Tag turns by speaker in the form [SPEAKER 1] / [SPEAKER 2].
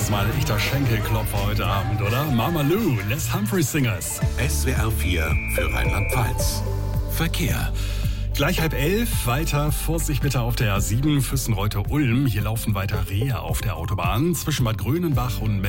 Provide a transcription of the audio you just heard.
[SPEAKER 1] mal ein echter Schenkelklopfer heute Abend, oder? Mama Lou, Les Humphreys Singers.
[SPEAKER 2] SWR 4 für Rheinland-Pfalz. Verkehr.
[SPEAKER 1] Gleich 10:30, weiter Vorsicht bitte auf der A7 Füssen-Reuter-Ulm. Hier laufen weiter Rehe auf der Autobahn zwischen Bad Grönenbach und